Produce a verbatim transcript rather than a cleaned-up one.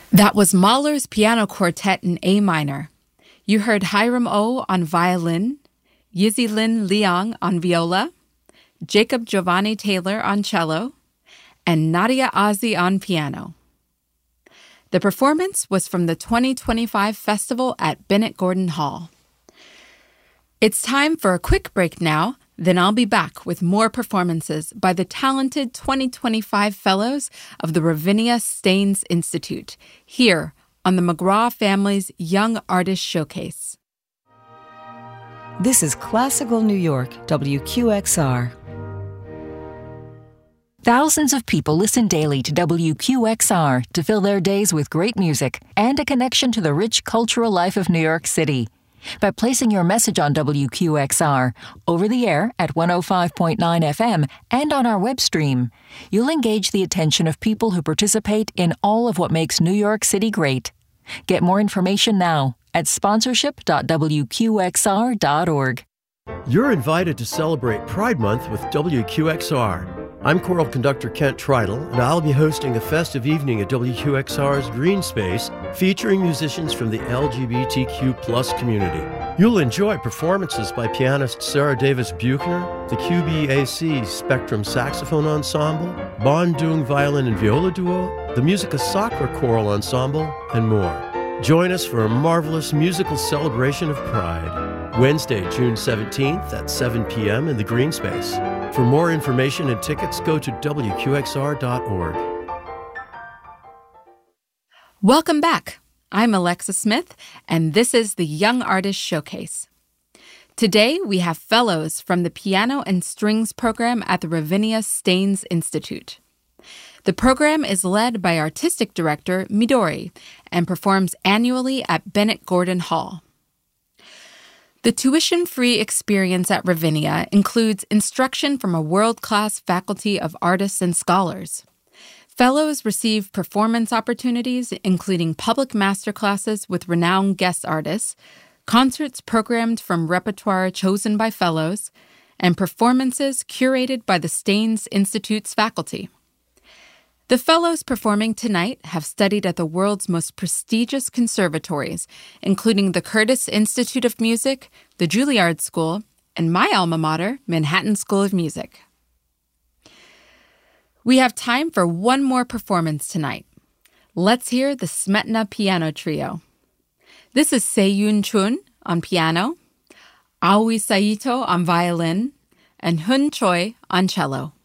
That was Mahler's Piano Quartet in A minor. You heard Hiram O on violin, Yizzy Lin Liang on viola, Jacob Giovanni Taylor on cello, and Nadia Ozzy on piano. The performance was from the twenty twenty-five festival at Bennett Gordon Hall. It's time for a quick break now, then I'll be back with more performances by the talented twenty twenty-five fellows of the Ravinia Staines Institute, here on the McGraw Family's Young Artist Showcase. This is Classical New York, W Q X R. Thousands of people listen daily to W Q X R to fill their days with great music and a connection to the rich cultural life of New York City. By placing your message on W Q X R, over the air at one oh five point nine F M and on our web stream, you'll engage the attention of people who participate in all of what makes New York City great. Get more information now at sponsorship dot w q x r dot org. You're invited to celebrate Pride Month with W Q X R. I'm choral conductor Kent Tridle, and I'll be hosting a festive evening at W Q X R's Green Space featuring musicians from the L G B T Q plus community. You'll enjoy performances by pianist Sarah Davis Buchner, the Q B A C Spectrum Saxophone Ensemble, Bon Dung Violin and Viola Duo, the Musica Sacra Choral Ensemble, and more. Join us for a marvelous musical celebration of Pride. Wednesday, June seventeenth at seven p.m. in the Green Space. For more information and tickets, go to w q x r dot org. Welcome back. I'm Alexa Smith, and this is the Young Artist Showcase. Today, we have fellows from the Piano and Strings program at the Ravinia Staines Institute. The program is led by Artistic Director Midori and performs annually at Bennett Gordon Hall. The tuition-free experience at Ravinia includes instruction from a world-class faculty of artists and scholars. Fellows receive performance opportunities, including public masterclasses with renowned guest artists, concerts programmed from repertoire chosen by fellows, and performances curated by the Staines Institute's faculty. The fellows performing tonight have studied at the world's most prestigious conservatories, including the Curtis Institute of Music, the Juilliard School, and my alma mater, Manhattan School of Music. We have time for one more performance tonight. Let's hear the Smetana Piano Trio. This is Seiyun Chun on piano, Aoi Saito on violin, and Hun Choi on cello.